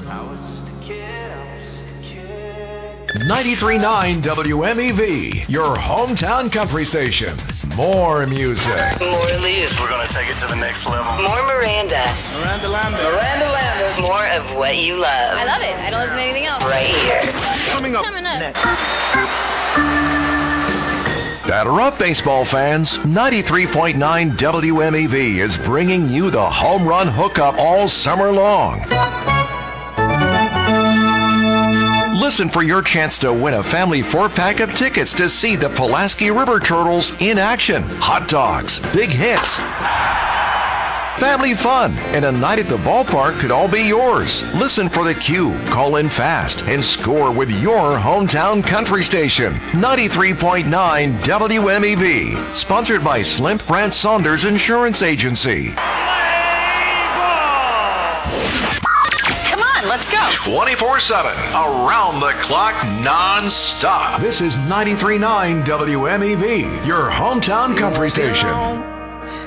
93.9 WMEV, your hometown country station. More music. More Luke. We're going to take it to the next level. More Miranda. Miranda Lambert. Miranda Lambert. More of what you love. I love it. I don't listen to anything else. Right here. Coming up next. Batter up, baseball fans. 93.9 WMEV is bringing you the home run hookup all summer long. Listen for your chance to win a family 4-pack of tickets to see the Pulaski River Turtles in action. Hot dogs, big hits, family fun, and a night at the ballpark could all be yours. Listen for the cue, call in fast, and score with your hometown country station. 93.9 WMEV. Sponsored by Slimp Brant Saunders Insurance Agency. Let's go. 24/7, around the clock, non-stop. This is 93.9 WMEV, your hometown country station.